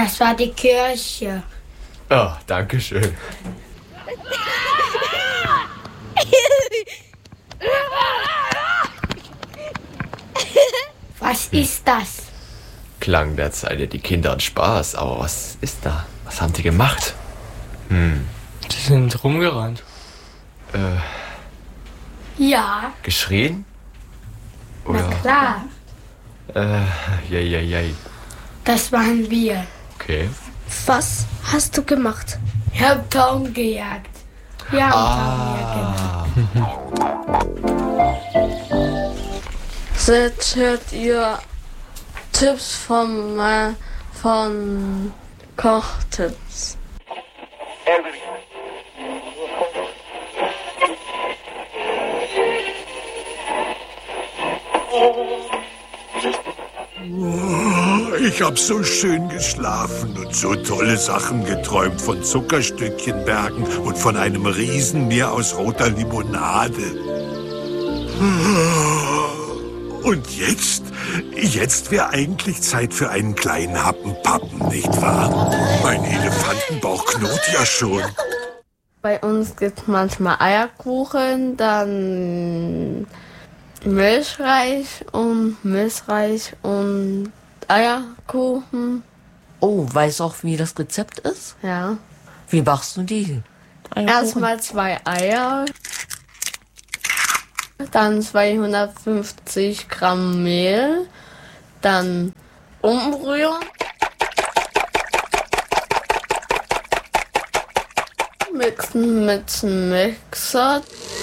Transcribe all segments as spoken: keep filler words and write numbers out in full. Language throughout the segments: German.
Das war die Kirche. Oh, danke schön. Was ist das? Klang derzeit die Kinder und Spaß, aber was ist da? Was haben die gemacht? Hm. Die sind rumgerannt. Äh, Ja, geschrien? na Oder? klar. Äh, jei, jei, jei. Das waren wir. Okay. Was hast du gemacht? Ich hab Tom gejagt. Wir haben Tom gejagt. Jetzt hört ihr Tipps von, äh, von Kochtipps. Ich hab so schön geschlafen und so tolle Sachen geträumt von Zuckerstückchenbergen und von einem Riesenmeer aus roter Limonade. Und jetzt? Jetzt wäre eigentlich Zeit für einen kleinen Happen Pappen, nicht wahr? Mein Elefantenbauch knurrt ja schon. Bei uns gibt es manchmal Eierkuchen, dann Milchreis und Milchreis und Eierkuchen. Oh, weißt du auch, wie das Rezept ist? Ja. Wie machst du die? Eierkuchen? Erstmal zwei Eier, dann zweihundertfünfzig Gramm Mehl, dann umrühren. Mixen mit dem Mixer.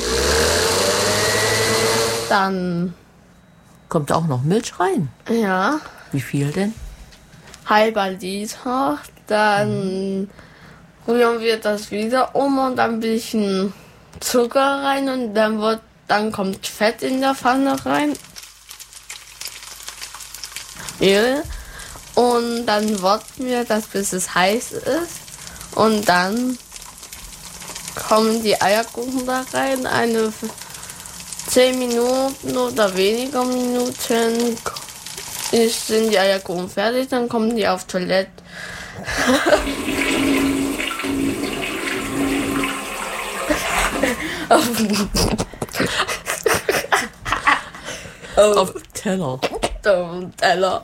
Dann, Kommt auch noch Milch rein? ja, Wie viel denn? halber Liter. Dann rühren wir das wieder um und dann ein bisschen Zucker rein und dann wird, dann kommt Fett in der Pfanne rein. Öl. Und dann warten wir das, bis es heiß ist. Und dann kommen die Eierkuchen da rein. Eine zehn Minuten oder weniger Minuten ist, sind die Eierkuchen fertig. Dann kommen die auf Toilette. Auf Teller. Auf Teller.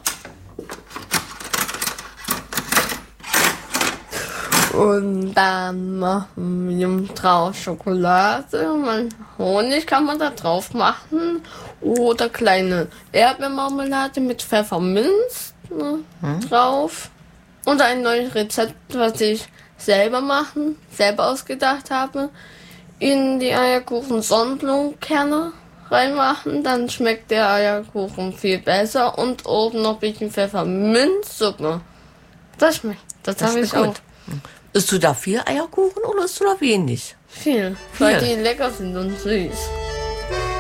Und dann machen wir drauf Schokolade. Man, Honig kann man da drauf machen. Oder kleine Erdbeermarmelade mit Pfefferminz, ne, hm. drauf. Und ein neues Rezept, was ich selber machen, selber ausgedacht habe. In die Eierkuchen Sonnenblumenkerne reinmachen. Dann schmeckt der Eierkuchen viel besser. Und oben noch ein bisschen Pfefferminzsuppe. Das schmeckt. Das, Das habe ich schmeckt auch. gut. Isst du da viel Eierkuchen oder isst du da wenig? Viel, weil die lecker sind und süß.